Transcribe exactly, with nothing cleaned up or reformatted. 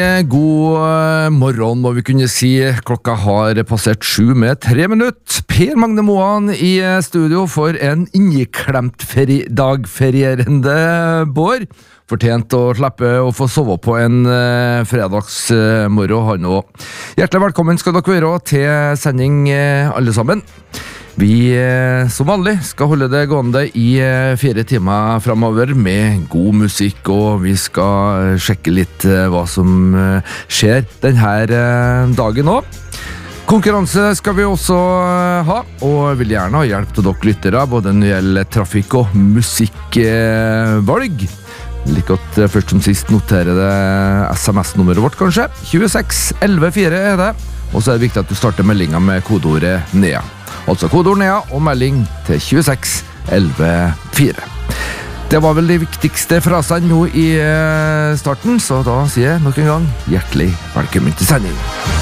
God morgen, må vi kunne si. Klokka har passert sju med tre minutter. Per Magne Moan i studio for en inneklemt feri- dagferierende Bård. Fortjent å slippe å få sove på en uh, fredagsmorgen, han også. Hjertelig velkommen skal dere være til sending, uh, alle sammen. Vi, uh, som vanlig, skal holde det gående i uh, fire timer fremover med god musikk, og vi skal sjekke litt uh, hva som uh, skjer denne uh, dagen også. Konkurranse skal vi også uh, ha, og vil gjerne ha hjelp til dere lyttere, både når det gjelder trafikk og musikkvalg. Uh, Like godt uh, først som sist notere det S M S-nummeret vårt, kanskje. tjueseks elleve fire er det. Og så er det viktig at du starter meldingen med kodeordet NEA. Altså kodeord NEA og melding til tjueseks elleve fire. Det var vel de viktigste frasene nå i uh, starten, så da sier jeg nok en gang hjertelig velkommen til sending.